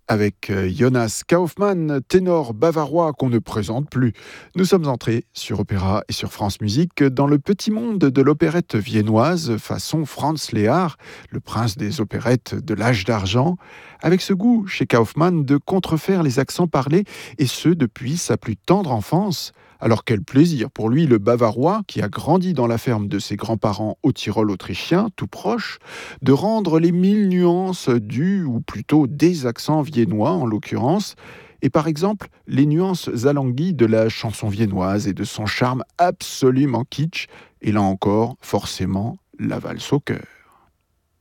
Avec Jonas Kaufmann, ténor bavarois qu'on ne présente plus. Nous sommes entrés sur Opéra et sur France Musique dans le petit monde de l'opérette viennoise façon Franz Lehár, le prince des opérettes de l'âge d'argent, avec ce goût chez Kaufmann de contrefaire les accents parlés, et ce depuis sa plus tendre enfance. Alors quel plaisir pour lui, le bavarois, qui a grandi dans la ferme de ses grands-parents au Tyrol autrichien, tout proche, de rendre les 1000 nuances du, ou plutôt des accents viennois en l'occurrence, et par exemple les nuances alanguies de la chanson viennoise et de son charme absolument kitsch, et là encore, forcément, la valse au cœur.